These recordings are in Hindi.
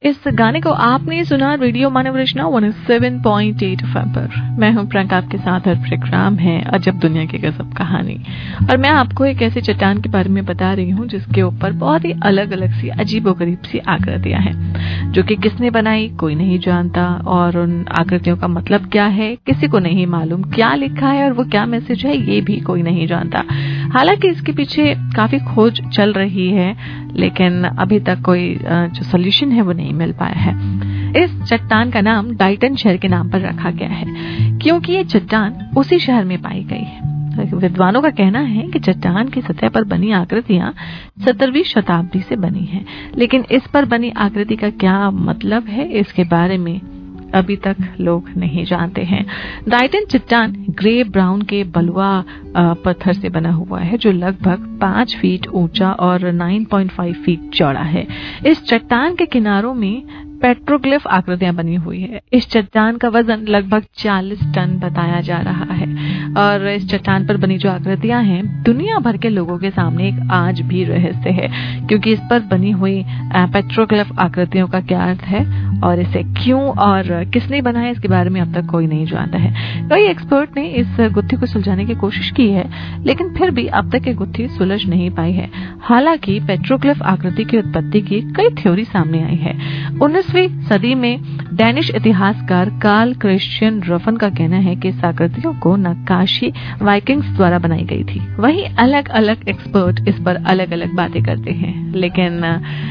इस गाने को आपने सुना रेडियो मानव रचना 107.8 एफएम पर। मैं हूं प्रियंका, आपके साथ हर प्रोग्राम है अजब दुनिया की गजब कहानी। और मैं आपको एक ऐसी चट्टान के बारे में बता रही हूं जिसके ऊपर बहुत ही अलग अलग सी अजीबोगरीब सी आकृतियां हैं, जो कि किसने बनाई कोई नहीं जानता, और उन आकृतियों का मतलब क्या है किसी को नहीं मालूम, क्या लिखा है और वो क्या मैसेज है ये भी कोई नहीं जानता। हालांकि इसके पीछे काफी खोज चल रही है, लेकिन अभी तक कोई जो सोल्यूशन है वो नहीं मिल पाया है। इस चट्टान का नाम डाइटन शहर के नाम पर रखा गया है, क्योंकि ये चट्टान उसी शहर में पाई गई है। विद्वानों का कहना है कि चट्टान की सतह पर बनी आकृतियां 17वीं शताब्दी से बनी हैं, लेकिन इस पर बनी आकृति का क्या मतलब है इसके बारे में अभी तक लोग नहीं जानते हैं। डाइटन चट्टान ग्रे ब्राउन के बलुआ पत्थर से बना हुआ है, जो लगभग 5 फीट ऊंचा और 9.5 फीट चौड़ा है। इस चट्टान के किनारों में पेट्रोग्लिफ आकृतियां बनी हुई है। इस चट्टान का वजन लगभग 40 टन बताया जा रहा है, और इस चट्टान पर बनी जो आकृतियां हैं दुनिया भर के लोगों के सामने एक आज भी रहस्य है, क्योंकि इस पर बनी हुई पेट्रोग्लिफ आकृतियों का क्या अर्थ है और इसे क्यों और किसने बनाया इसके बारे में अब तक कोई नहीं जानता है। कई एक्सपर्ट ने इस गुत्थी को सुलझाने की कोशिश की है, लेकिन फिर भी अब तक ये गुत्थी सुलझ नहीं पाई है। हालांकि पेट्रोग्लिफ आकृति की उत्पत्ति की कई थ्योरी सामने आई है। 19वीं सदी में डैनिश इतिहासकार कार्ल क्रिश्चियन रफन का कहना है कि इस आकृतियों को नक्काशी वाइकिंग्स द्वारा बनाई गई थी। वहीं अलग अलग एक्सपर्ट इस पर अलग अलग बातें करते हैं, लेकिन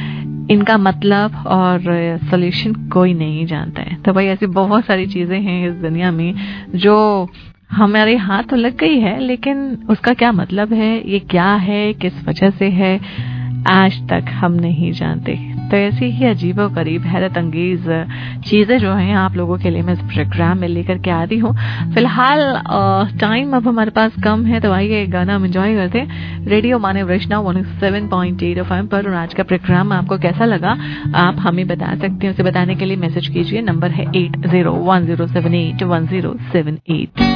इनका मतलब और सॉल्यूशन कोई नहीं जानता है। तो भाई ऐसी बहुत सारी चीजें हैं इस दुनिया में जो हमारे हाथ तो लग गई है, लेकिन उसका क्या मतलब है, ये क्या है, किस वजह से है, आज तक हम नहीं जानते। तो ऐसी ही अजीबोगरीब हैरत अंगेज चीजें जो हैं आप लोगों के लिए मैं इस प्रोग्राम में लेकर के आ रही हूँ। फिलहाल टाइम अब हमारे पास कम है, तो आइए गाना हम एंजॉय करते हैं रेडियो मानव रचना 107.8 एफएम पर। और आज का प्रोग्राम आपको कैसा लगा आप हमें बता सकते हैं। उसे बताने के लिए मैसेज कीजिए, नंबर है 8010781078।